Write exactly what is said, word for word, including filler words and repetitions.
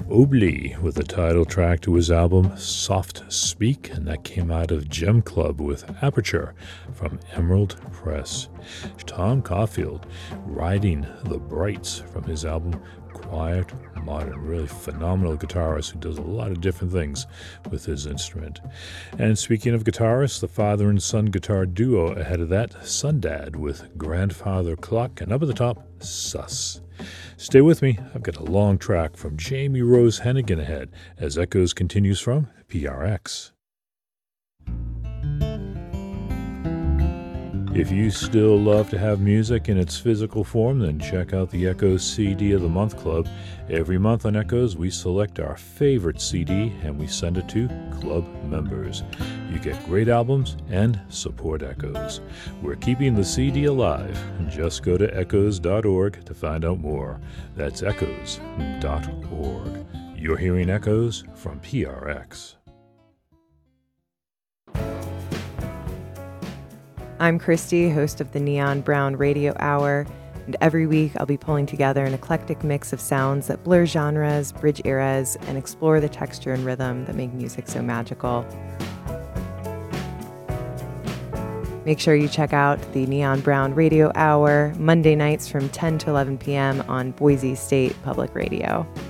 Obley with the title track to his album Soft Speak, and that came out of Gem Club with Aperture from Emerald Press. Tom Caulfield, Riding the Brights from his album Quiet Modern. Really phenomenal guitarist who does a lot of different things with his instrument. And speaking of guitarists, the father and son guitar duo ahead of that, Sundad with Grandfather Clock, and up at the top, Sus. Stay with me, I've got a long track from Jamie Rose Hennigan ahead as Echoes continues from P R X. If you still love to have music in its physical form, then check out the Echoes C D of the Month Club. Every month on Echoes, we select our favorite C D and we send it to club members. You get great albums and support Echoes. We're keeping the C D alive. Just go to echoes dot org to find out more. That's echoes dot org. You're hearing Echoes from P R X. I'm Christy, host of the Neon Brown Radio Hour, and every week I'll be pulling together an eclectic mix of sounds that blur genres, bridge eras, and explore the texture and rhythm that make music so magical. Make sure you check out the Neon Brown Radio Hour Monday nights from ten to eleven p.m. on Boise State Public Radio.